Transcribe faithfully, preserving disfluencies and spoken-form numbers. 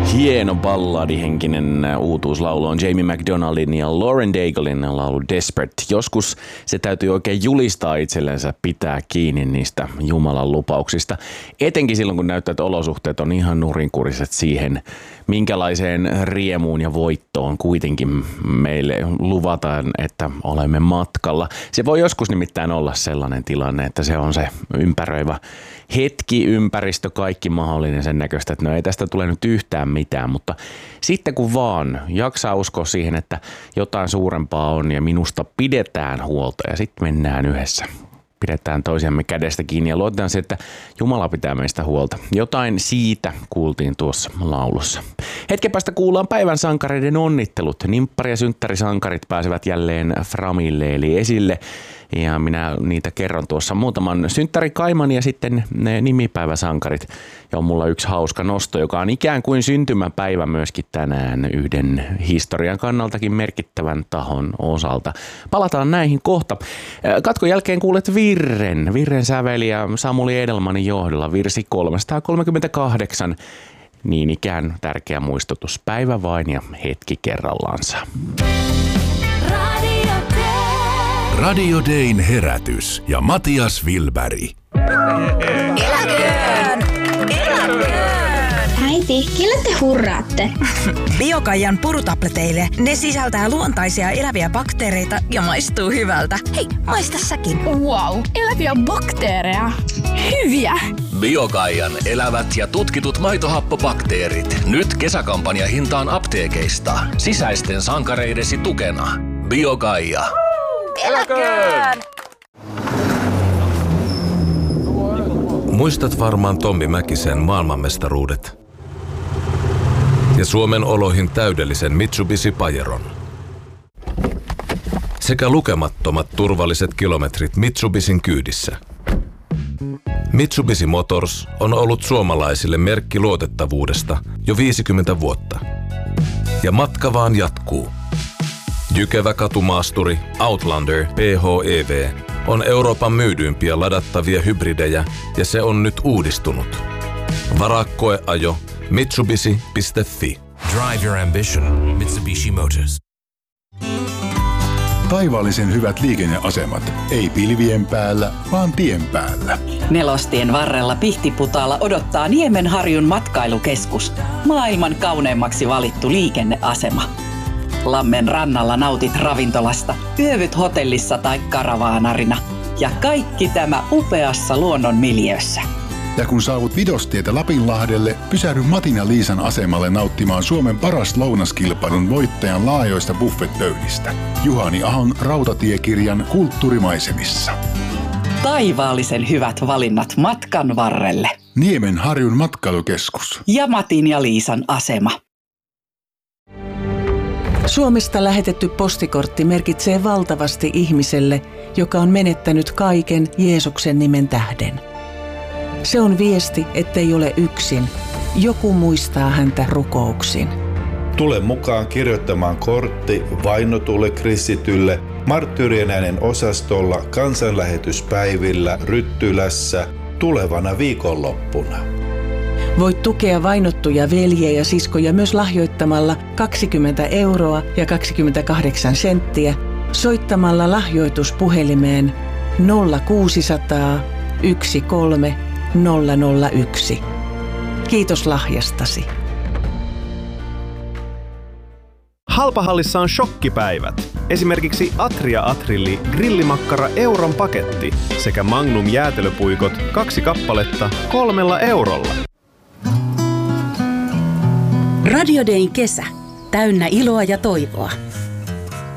Hieno balladihenkinen uutuuslaulu on Jamie McDonaldin ja Lauren Daiglein laulu Desperate. Joskus se täytyy oikein julistaa itsellensä pitää kiinni niistä Jumalan lupauksista. Etenkin silloin, kun näyttää, että olosuhteet on ihan nurinkuriset siihen, minkälaiseen riemuun ja voittoon kuitenkin meille luvataan, että olemme matkalla. Se voi joskus nimittäin olla sellainen tilanne, että se on se ympäröivä hetki, ympäristö, kaikki mahdollinen sen näköistä, että no ei tästä tule nyt yhtään mitään, mutta sitten kun vaan jaksaa uskoa siihen, että jotain suurempaa on ja minusta pidetään huolta ja sitten mennään yhdessä. Pidetään toisiamme kädestä kiinni ja luotetaan se, että Jumala pitää meistä huolta. Jotain siitä kuultiin tuossa laulussa. Hetken päästä kuullaan päivän sankareiden onnittelut. Nimppari- ja synttärisankarit pääsevät jälleen Framille eli esille. Ja minä niitä kerron tuossa muutaman synttärikaiman ja sitten ne nimipäiväsankarit. Ja on mulla yksi hauska nosto, joka on ikään kuin syntymäpäivä myöskin tänään yhden historian kannaltakin merkittävän tahon osalta. Palataan näihin kohta. Katkon jälkeen kuulet virren. Virren sävelijä Samuli Edelmanin johdolla virsi kolmesataakolmekymmentäkahdeksan. Niin ikään tärkeä muistutus. Päivä vain ja hetki kerrallansa. Radio Dayn herätys ja Matias Wilberg. Eläköön! Eläköön! Äiti, kelle te hurraatte? Biokaijan purutableteille. Ne sisältää luontaisia eläviä bakteereita ja maistuu hyvältä. Hei, maista säkin. Wow, eläviä bakteereja. Hyviä! Biokaijan elävät ja tutkitut maitohappobakteerit. Nyt kesäkampanja hintaan apteekeista. Sisäisten sankareidesi tukena. Biokaija. Eläköön! Muistat varmaan Tommi Mäkisen maailmanmestaruudet ja Suomen oloihin täydellisen Mitsubishi Pajeron. Sekä lukemattomat turvalliset kilometrit Mitsubishin kyydissä. Mitsubishi Motors on ollut suomalaisille merkki luotettavuudesta jo viisikymmentä vuotta. Ja matka vaan jatkuu. Jykevä katumaasturi Outlander P H E V on Euroopan myydyimpiä ladattavia hybridejä ja se on nyt uudistunut. Varaa koeajo mitsubishi piste fi. Drive your ambition. Mitsubishi Motors. Taivaallisen hyvät liikenneasemat. Ei pilvien päällä, vaan tien päällä. Nelostien varrella Pihtiputaalla odottaa Niemenharjun matkailukeskus. Maailman kauneimmaksi valittu liikenneasema. Lammen rannalla nautit ravintolasta, yövyt hotellissa tai karavaanarina. Ja kaikki tämä upeassa luonnon miljöössä. Ja kun saavut Vidostietä Lapinlahdelle, pysähdy Matin ja Liisan asemalle nauttimaan Suomen paras lounaskilpailun voittajan laajoista buffetpöydistä. Juhani Ahon rautatiekirjan kulttuurimaisemissa. Taivaallisen hyvät valinnat matkan varrelle. Niemenharjun matkailukeskus. Ja Matin ja Liisan asema. Suomesta lähetetty postikortti merkitsee valtavasti ihmiselle, joka on menettänyt kaiken Jeesuksen nimen tähden. Se on viesti, ettei ole yksin. Joku muistaa häntä rukouksin. Tule mukaan kirjoittamaan kortti vainotulle kristitylle Marttyyrien äänen osastolla kansanlähetyspäivillä Ryttylässä tulevana viikonloppuna. Voit tukea vainottuja veljiä ja siskoja myös lahjoittamalla kaksikymmentä euroa ja kaksikymmentäkahdeksan senttiä soittamalla lahjoituspuhelimeen nolla kuusisataa yksi kolme nolla nolla yksi. Kiitos lahjastasi. Halpahallissa on shokkipäivät. Esimerkiksi Atria Atrilli grillimakkara euron paketti sekä Magnum jäätelöpuikot kaksi kappaletta kolmella eurolla. Radio Dayn kesä. Täynnä iloa ja toivoa.